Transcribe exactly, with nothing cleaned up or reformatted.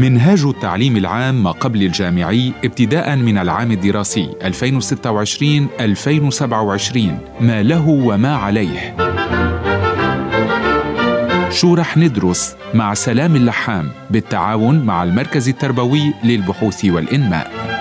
منهاج التعليم العام ما قبل الجامعي ابتداء من العام الدراسي ألفين وستة وعشرين ألفين وسبعة وعشرين، ما له وما عليه. شو رح ندرس مع سلام اللحام بالتعاون مع المركز التربوي للبحوث والإنماء.